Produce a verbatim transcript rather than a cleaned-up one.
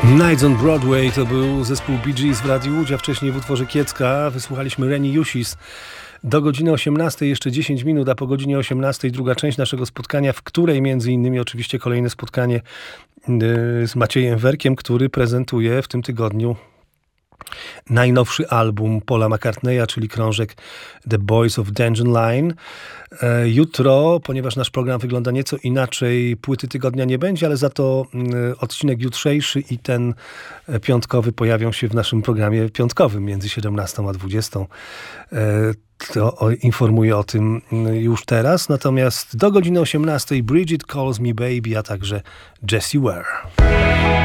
Nights on Broadway to był zespół Bee Gees w Radiu Łódź, a wcześniej w utworze Kiecka wysłuchaliśmy Reni Jusis. Do godziny osiemnastej jeszcze dziesięć minut, a po godzinie osiemnastej druga część naszego spotkania, w której między innymi oczywiście kolejne spotkanie z Maciejem Werkiem, który prezentuje w tym tygodniu najnowszy album Paula McCartneya, czyli krążek The Boys of Dungeon Line. Jutro, ponieważ nasz program wygląda nieco inaczej, płyty tygodnia nie będzie, ale za to odcinek jutrzejszy i ten piątkowy pojawią się w naszym programie piątkowym między siedemnastą a dwudziestą. To informuję o tym już teraz. Natomiast do godziny osiemnastej Bridget Calls Me Baby, a także Jessie Ware.